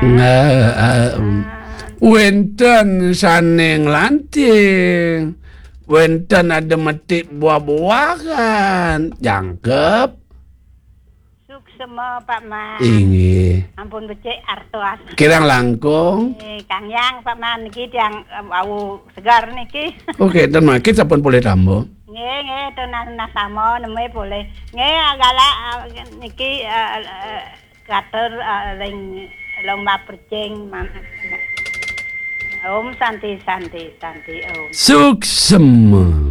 Wenten saning lanting. Wenten ada metik buah-buahan. Jangkep. Suksema Pak Man. Inggih. Ampun becik artos. Kirang langkung. Kang Yang Pak Man niki tiyang wau segar niki. Oke, dan makin sampun boleh tambo. Nggih, tenan nasamo neme boleh. Nggih, agala niki katur ring lomba percing. Om santi om. Suksema.